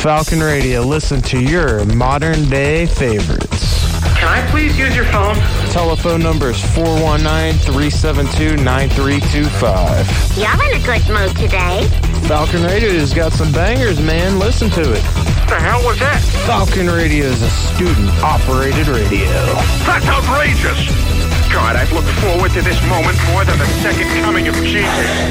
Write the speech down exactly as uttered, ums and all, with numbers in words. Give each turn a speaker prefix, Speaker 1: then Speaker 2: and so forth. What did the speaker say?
Speaker 1: Falcon Radio. Listen to your modern day favorites.
Speaker 2: Can I please use your phone?
Speaker 1: Telephone number is four one nine, three seven two, nine three two five.
Speaker 3: You're in a good mood today.
Speaker 1: Falcon Radio's got some bangers, man. Listen to it.
Speaker 2: What the hell was that?
Speaker 1: Falcon Radio is a student-operated radio.
Speaker 2: That's outrageous! God, I've looked forward to this moment more than the second coming of Jesus.